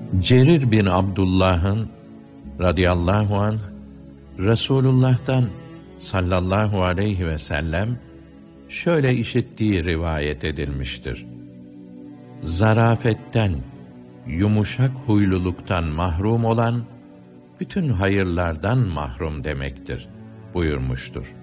Cerir bin Abdullah'ın radıyallahu anh Resulullah'tan sallallahu aleyhi ve sellem şöyle işittiği rivayet edilmiştir. Zarafetten, yumuşak huyluluktan mahrum olan bütün hayırlardan mahrum demektir buyurmuştur.